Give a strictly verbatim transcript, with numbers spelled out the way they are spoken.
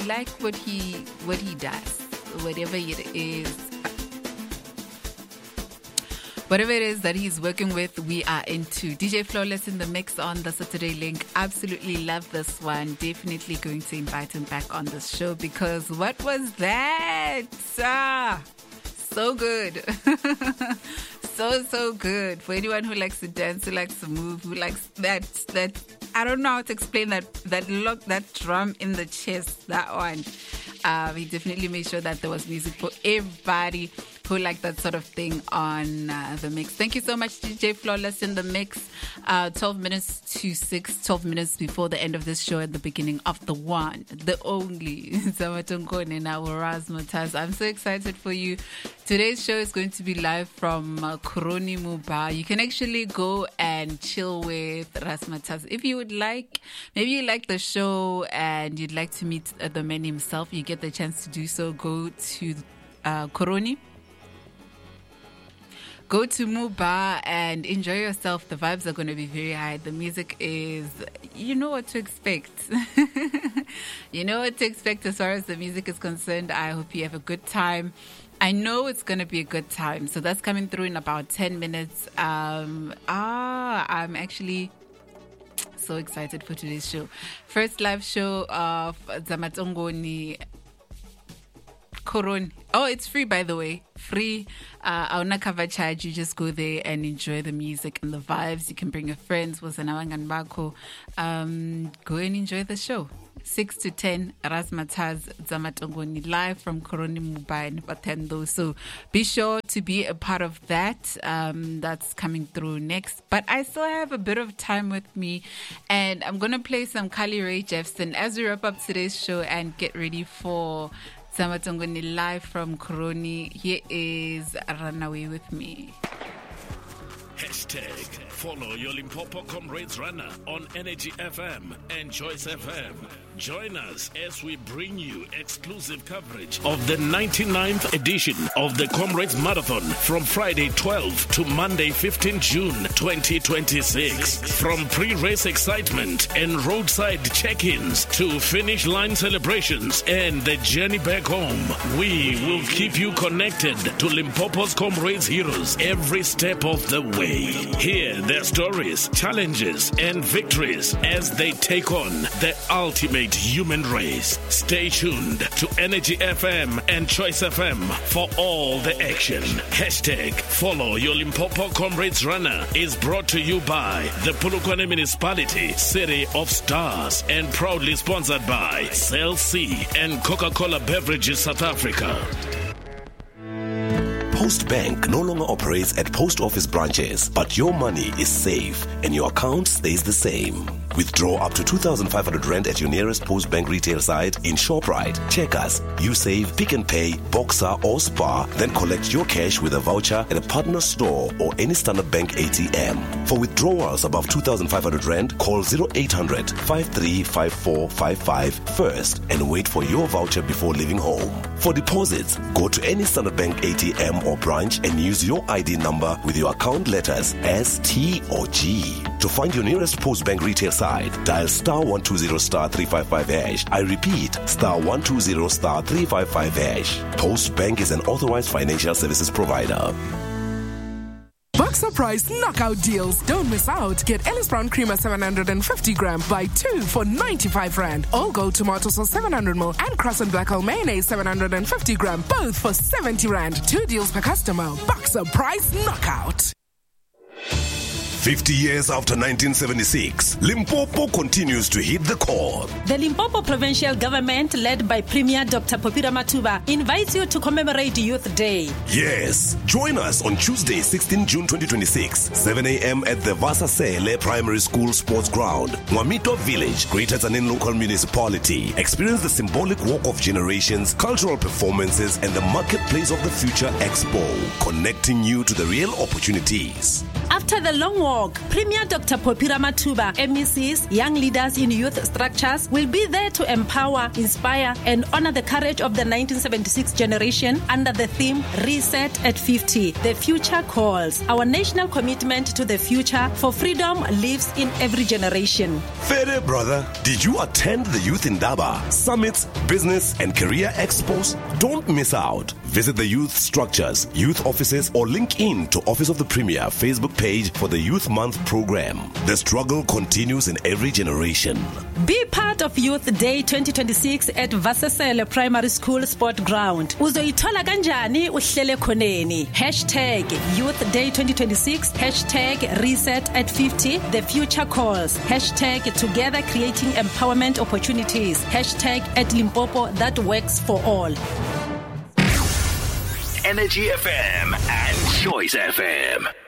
like what he what he does, whatever it is. Whatever it is that he's working with, we are into. D J Flawless in the mix on the Saturday Link. Absolutely love this one. Definitely going to invite him back on this show because what was that? Ah, so good. so, so good. For anyone who likes to dance, who likes to move, who likes that, that I don't know how to explain that, that lock, that drum in the chest, that one. Um, he definitely made sure that there was music for everybody who like that sort of thing on uh, the mix. Thank you so much, D J Flawless in the mix. Uh, twelve minutes to six, twelve minutes before the end of this show at the beginning of the one, the only, Zamatongone and our Razzmatazz. I'm so excited for you. Today's show is going to be live from uh, Koroni Muba. You can actually go and chill with Razzmatazz. If you would like, maybe you like the show and you'd like to meet uh, the man himself, you get the chance to do so. Go to uh, Koroni. Go to Muba and enjoy yourself. The vibes are going to be very high. The music is, you know what to expect. You know what to expect as far as the music is concerned. I hope you have a good time. I know it's going to be a good time. So that's coming through in about ten minutes. Um, ah, I'm actually so excited for today's show. First live show of Zamatongoni Koroni. Oh, it's free, by the way. Free. Uh, Auna cover charge. You just go there and enjoy the music and the vibes. You can bring your friends. Um, go and enjoy the show. six to ten, Razzmatazz Zamatongoni live from Koroni Muba in Patendo. So be sure to be a part of that. Um, that's coming through next. But I still have a bit of time with me. And I'm going to play some Carly Rae Jepsen as we wrap up today's show and get ready for Zamatongoni live from Koroni. Here is Runaway With Me. Hashtag follow your Limpopo Comrades Runner on Energy F M and Choice F M. Join us as we bring you exclusive coverage of the ninety-ninth edition of the Comrades Marathon from Friday twelfth to Monday fifteenth June twenty twenty-six. From pre-race excitement and roadside check-ins to finish line celebrations and the journey back home, we will keep you connected to Limpopo's Comrades heroes every step of the way. Hear their stories, challenges, and victories as they take on the ultimate human race. Stay tuned to Energy F M and Choice F M for all the action. Hashtag follow your Limpopo Comrades Runner is brought to you by the Polokwane Municipality, City of Stars, and proudly sponsored by Cell C and Coca-Cola Beverages South Africa. Post Bank no longer operates at post office branches, but your money is safe and your account stays the same. Withdraw up to two thousand five hundred rand at your nearest Post Bank retail site in Shoprite, Checkers, USave, Pick and Pay, Boxer or Spar. Then collect your cash with a voucher at a partner store or any Standard Bank A T M. For withdrawals above two thousand five hundred rand, call zero eight hundred, five three five four five five first and wait for your voucher before leaving home. For deposits, go to any Standard Bank A T M or branch and use your I D number with your account letters S, T or G. To find your nearest Post Bank retail site, dial star one two zero star three five five hash. I repeat, star one two zero star three five five hash. Post Bank is an authorized financial services provider. Boxer Price knockout deals. Don't miss out. Get Ellis Brown Creamer seven hundred fifty gram. Buy two for ninety-five rand. All Gold Tomato Sauce seven hundred milliliters and Croissant Black Hole Mayonnaise seven hundred fifty gram. Both for seventy rand. Two deals per customer. Boxer Price knockout. fifty years after nineteen seventy-six, Limpopo continues to hit the chord. The Limpopo Provincial Government, led by Premier Doctor Popira Matuba, invites you to commemorate Youth Day. Yes, join us on Tuesday, sixteenth June twenty twenty-six, seven a.m. at the Vasasele Primary School Sports Ground, Mwamito Village, Greater Tzaneen Local Municipality. Experience the symbolic walk of generations, cultural performances, and the Marketplace of the Future Expo, connecting you to the real opportunities. After After the long walk, Premier Doctor Popira Matuba, M E Cs, young leaders in youth structures will be there to empower, inspire, and honor the courage of the nineteen seventy-six generation under the theme Reset at fifty. The future calls. Our national commitment to the future for freedom lives in every generation. Fere brother, did you attend the Youth Indaba Summits, Business and Career Expos? Don't miss out. Visit the youth structures, youth offices, or link in to Office of the Premier Facebook page for the Youth Month program. The struggle continues in every generation. Be part of Youth Day twenty twenty-six at Vasasele Primary School Sport Ground. Uzoithola kanjani uhlele khoneni. Hashtag Youth Day twenty twenty-six. Hashtag Reset at fifty. The future calls. Hashtag Together creating empowerment opportunities. Hashtag at Limpopo that works for all. Energy F M and Choice F M.